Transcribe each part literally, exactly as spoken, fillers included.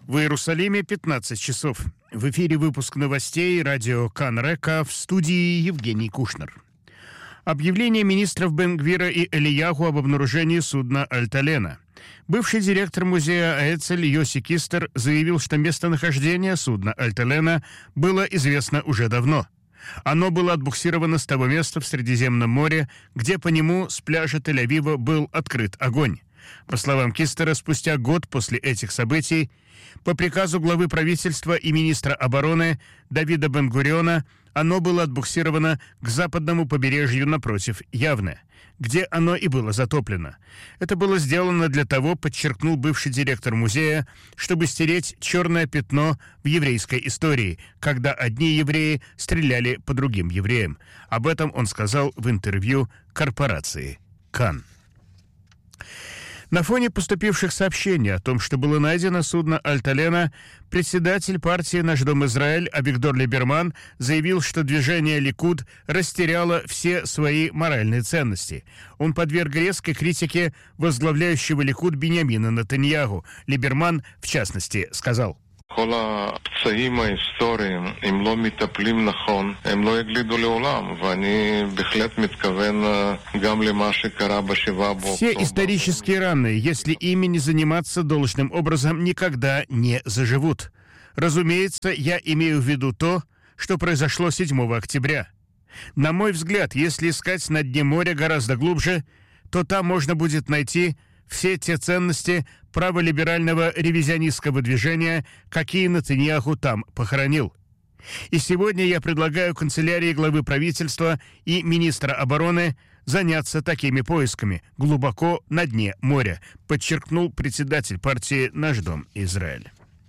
В Иерусалиме пятнадцать часов. В эфире выпуск новостей радио Кан Река, в студии Евгений Кушнер. Объявление министров Бен-Гвира и Элияху об обнаружении судна «Альталена». Бывший директор музея Эцель Йоси Кистер заявил, что местонахождение судна «Альталена» было известно уже давно. Оно было отбуксировано с того места в Средиземном море, где по нему с пляжа Тель-Авива был открыт огонь. По словам Кистера, спустя год после этих событий, по приказу главы правительства и министра обороны Давида Бен-Гуриона, оно было отбуксировано к западному побережью напротив Явне, где оно и было затоплено. Это было сделано для того, подчеркнул бывший директор музея, чтобы стереть черное пятно в еврейской истории, когда одни евреи стреляли по другим евреям. Об этом он сказал в интервью корпорации Кан. На фоне поступивших сообщений о том, что было найдено судно «Альталена», председатель партии «Наш дом Израиль» Авигдор Либерман заявил, что движение Ликуд растеряло все свои моральные ценности. Он подверг резкой критике возглавляющего Ликуд Биньямина Нетаньяху. Либерман, в частности, сказал: כל הפצעים ההיסטוריים, אם לא מטפלים נכון, הם לא יגלידו לעולם, ואני בהחלט מתכוון גם למה שקרה בשבעה באוקטובר. Все исторические раны, если ими не заниматься должным образом, никогда не заживут. Разумеется, я имею в виду то, что произошло седьмого октября. На мой взгляд, если искать на дне моря гораздо глубже, то там можно будет найти все те ценности праволиберального ревизионистского движения, какие Нетаньяху там похоронил. И сегодня я предлагаю канцелярии главы правительства и министра обороны заняться такими поисками глубоко на дне моря, подчеркнул председатель партии «Наш дом Израиль».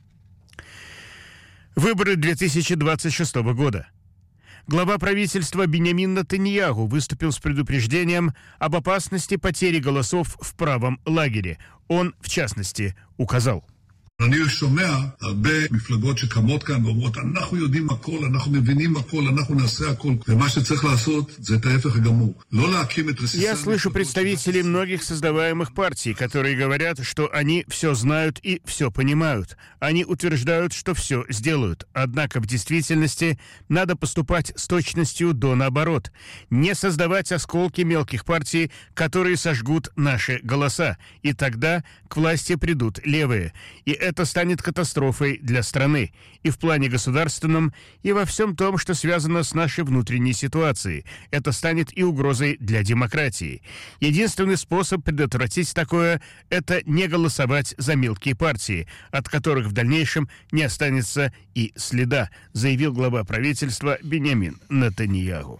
Выборы две тысячи двадцать шестого года. Глава правительства Биньямин Нетаньяху выступил с предупреждением об опасности потери голосов в правом лагере. Он, в частности, указал: אני שומע הרבה מפלגות שקמות כאן ואומרות אנחנו יודעים הכל, אנחנו מבינים הכל, אנחנו נעשה הכל, ומה שצריך לעשות זה את ההפך הגמור. לא להקים את רסיסי... Я слышу представителей многих создаваемых партий, которые говорят, что они все знают и все понимают. Они утверждают, что все сделают. Однако в действительности надо поступать с точностью до наоборот. Не создавать осколки мелких партий, которые сожгут наши голоса. И тогда к власти придут левые. И это станет катастрофой для страны и в плане государственном, и во всем том, что связано с нашей внутренней ситуацией. Это станет и угрозой для демократии. Единственный способ предотвратить такое – это не голосовать за мелкие партии, от которых в дальнейшем не останется и следа, заявил глава правительства Биньямин Нетаньяху.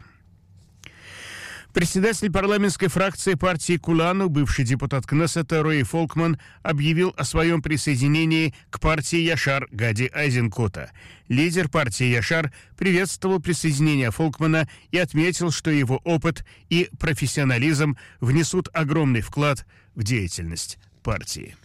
Председатель парламентской фракции партии Кулану, бывший депутат Кнессета Рои Фолкман, объявил о своем присоединении к партии Яшар Гади Айзенкота. Лидер партии Яшар приветствовал присоединение Фолкмана и отметил, что его опыт и профессионализм внесут огромный вклад в деятельность партии.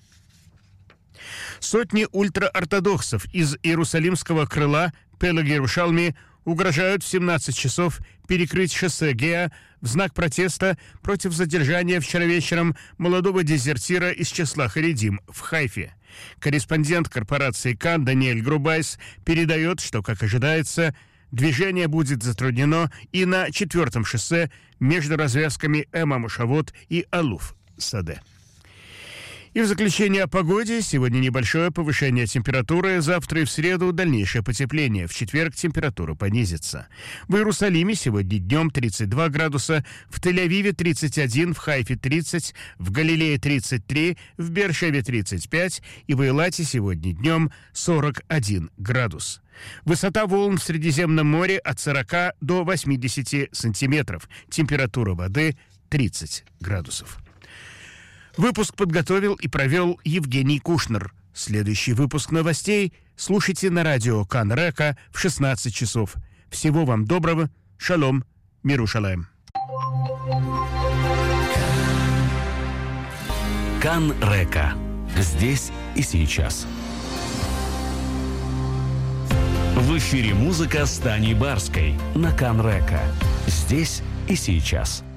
Сотни ультраортодоксов из Иерусалимского крыла Пелег Иерушалми угрожают в семнадцать часов перекрыть шоссе Геа в знак протеста против задержания вчера вечером молодого дезертира из числа харидим в Хайфе. Корреспондент корпорации Кан Даниэль Грубайс передает, что, как ожидается, движение будет затруднено и на четвертом шоссе между развязками Эма-Мушавот и Алуф-Саде. И в заключение о погоде. Сегодня небольшое повышение температуры, завтра и в среду дальнейшее потепление. В четверг температура понизится. В Иерусалиме сегодня днем тридцать два градуса, в Тель-Авиве тридцать один, в Хайфе тридцать, в Галилее тридцать три, в Беэр-Шеве тридцать пять и в Эйлате сегодня днем сорок один градус. Высота волн в Средиземном море от сорока до восьмидесяти сантиметров. Температура воды тридцать градусов. Выпуск подготовил и провел Евгений Кушнер. Следующий выпуск новостей слушайте на радио Кан Река в шестнадцать часов. Всего вам доброго. Шалом. Мирушалаем. Кан Река. Здесь и сейчас. В эфире музыка с Таней Барской на Кан Река. Здесь и сейчас.